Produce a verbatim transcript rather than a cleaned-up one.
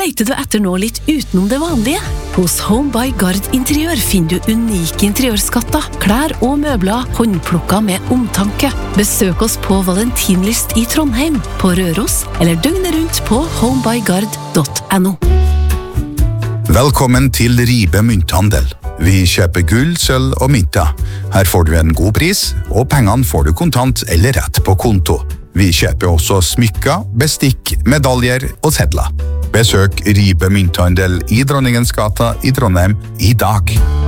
leter du etter noe litt utenom det vanlige? Hos Home by Gard Interiør finner du unike interiørskatter, klær og møbler håndplukket med omtanke. Besøk oss på Valentinlyst i Trondheim, på Røros, eller døgnet rundt på homebygard punktum no. Velkommen til Ribe Mynthandel. Vi kjøper gull, sølv og mynter. Her får du en god pris, og pengene får du kontant eller rett på konto. Vi kjøper også smykker, bestikk, medaljer og sedler. Besøk Ribe Mynthandel i Dronningens gata i Trondheim i dag.